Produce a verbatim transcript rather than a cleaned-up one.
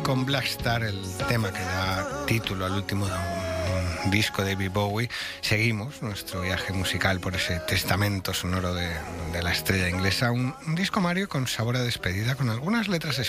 con Black Star, el tema que da título al último um, disco de David Bowie, seguimos nuestro viaje musical por ese testamento sonoro de, de la estrella inglesa. Un, un disco, Mario, con sabor a despedida, con algunas letras